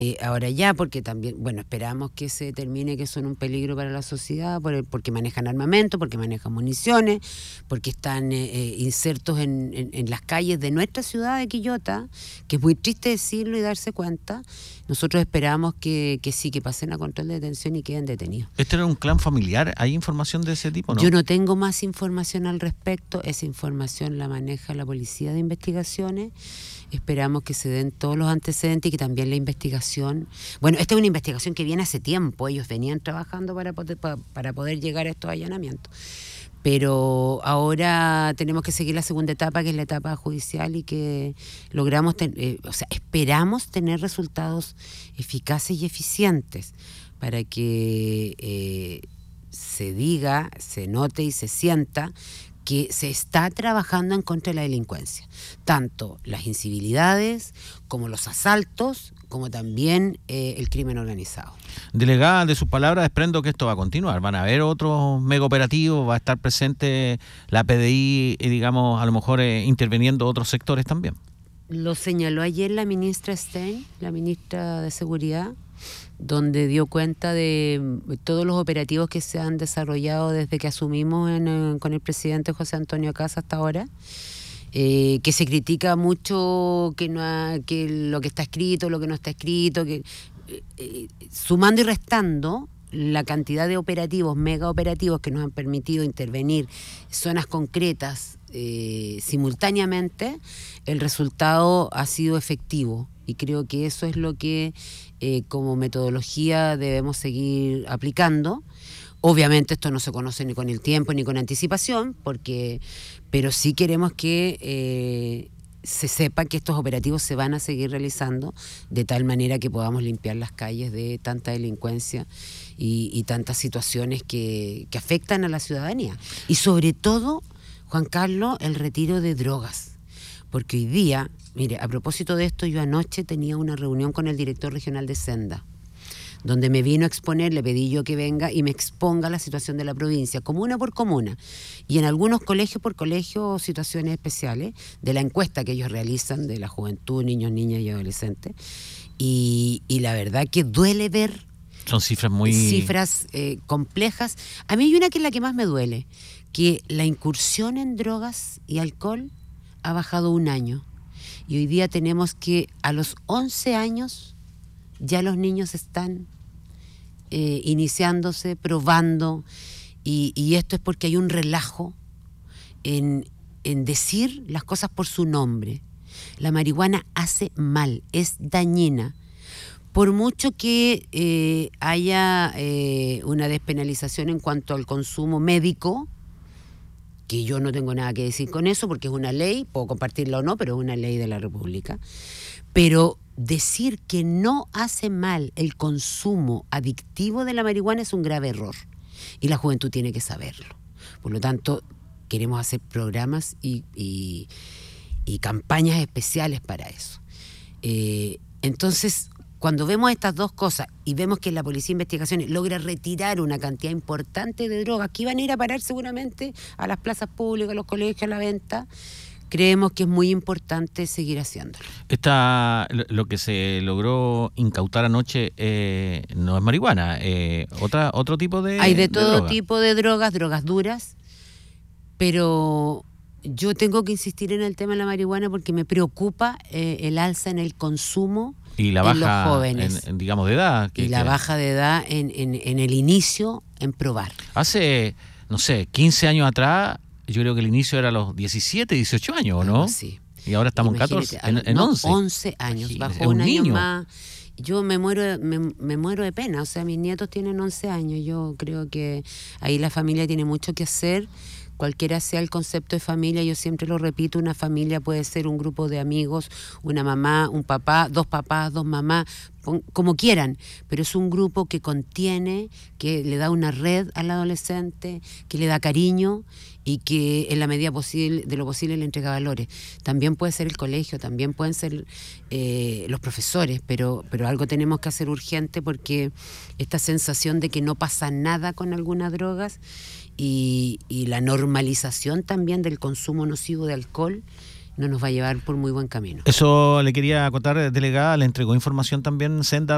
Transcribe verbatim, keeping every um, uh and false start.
Eh, ahora ya, porque también, bueno, esperamos que se determine que son un peligro para la sociedad, por el, porque manejan armamento, porque manejan municiones, porque están eh, eh, insertos en, en, en las calles de nuestra ciudad de Quillota, que es muy triste decirlo y darse cuenta. Nosotros esperamos que, que sí, que pasen a control de detención y queden detenidos. ¿Este era un clan familiar? ¿Hay información de ese tipo, no? Yo no tengo más información al respecto, esa información la maneja la Policía de Investigaciones. Esperamos que se den todos los antecedentes y que también la investigación... Bueno, esta es una investigación que viene hace tiempo, ellos venían trabajando para poder, para, para poder llegar a estos allanamientos. Pero ahora tenemos que seguir la segunda etapa, que es la etapa judicial, y que logramos, ten, eh, o sea, esperamos tener resultados eficaces y eficientes para que eh, se diga, se note y se sienta que se está trabajando en contra de la delincuencia, tanto las incivilidades como los asaltos, como también eh, el crimen organizado. Delegada, de sus palabras desprendo que esto va a continuar, van a haber otros mega operativos, va a estar presente la P D I, eh, digamos, a lo mejor eh, interviniendo otros sectores también. Lo señaló ayer la ministra Stein, la ministra de Seguridad, donde dio cuenta de todos los operativos que se han desarrollado desde que asumimos en, en, con el presidente José Antonio Kast hasta ahora, eh, que se critica mucho que, no ha, que lo que está escrito, lo que no está escrito, que eh, eh, sumando y restando la cantidad de operativos, mega operativos que nos han permitido intervenir zonas concretas eh, simultáneamente, el resultado ha sido efectivo. Y creo que eso es lo que eh, como metodología debemos seguir aplicando. Obviamente esto no se conoce ni con el tiempo ni con anticipación, porque, pero sí queremos que eh, se sepa que estos operativos se van a seguir realizando de tal manera que podamos limpiar las calles de tanta delincuencia y, y tantas situaciones que, que afectan a la ciudadanía. Y sobre todo, Juan Carlos, el retiro de drogas. Porque hoy día, mire, a propósito de esto, yo anoche tenía una reunión con el director regional de Senda, donde me vino a exponer, le pedí yo que venga y me exponga la situación de la provincia, comuna por comuna, y en algunos colegios por colegios situaciones especiales, de la encuesta que ellos realizan de la juventud, niños, niñas y adolescentes, y, y la verdad que duele ver... Son cifras muy... Cifras eh, complejas. A mí hay una que es la que más me duele, que la incursión en drogas y alcohol ha bajado un año. Y hoy día tenemos que a los once años ya los niños están eh, iniciándose, probando, y, y esto es porque hay un relajo en, en decir las cosas por su nombre. La marihuana hace mal, es dañina. Por mucho que eh, haya eh, una despenalización en cuanto al consumo médico, que yo no tengo nada que decir con eso, porque es una ley, puedo compartirla o no, pero es una ley de la República. Pero decir que no hace mal el consumo adictivo de la marihuana es un grave error. Y la juventud tiene que saberlo. Por lo tanto, queremos hacer programas y, y, y campañas especiales para eso. Eh, entonces... Cuando vemos estas dos cosas y vemos que la Policía de Investigaciones logra retirar una cantidad importante de drogas que iban a ir a parar seguramente a las plazas públicas, a los colegios, a la venta, creemos que es muy importante seguir haciéndolo. Esta, lo que se logró incautar anoche eh, no es marihuana, eh, otra, otro tipo de Hay de todo de droga. tipo de drogas, drogas duras, pero yo tengo que insistir en el tema de la marihuana porque me preocupa eh, el alza en el consumo y la baja en los jóvenes. En, en, digamos, de edad. Que, y la que... baja de edad en, en, en el inicio, en probar. Hace, no sé, quince años atrás, yo creo que el inicio era a los diecisiete, dieciocho años, ¿o no? Sí. Y ahora estamos Imagínate, en catorce, en, en no, once. once años, Imagínate, bajó un, un año niño. más. Yo me muero, me, me muero de pena, o sea, mis nietos tienen once años, yo creo que ahí la familia tiene mucho que hacer. Cualquiera sea el concepto de familia, yo siempre lo repito, una familia puede ser un grupo de amigos, una mamá, un papá, dos papás, dos mamás, como quieran, pero es un grupo que contiene, que le da una red al adolescente, que le da cariño y que en la medida posible, de lo posible le entrega valores. También puede ser el colegio, también pueden ser eh, los profesores, pero, pero algo tenemos que hacer urgente porque esta sensación de que no pasa nada con algunas drogas y, y la normalización también del consumo nocivo de alcohol no nos va a llevar por muy buen camino. Eso le quería contar, delegada, le entregó información también Senda